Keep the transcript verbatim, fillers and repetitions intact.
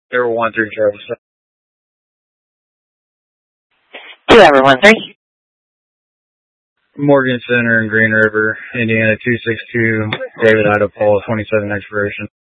Zero one three Travis. Two hour one three. Morgan Center in Green River, Indiana two six two, David Ida Paul, twenty-seven expiration.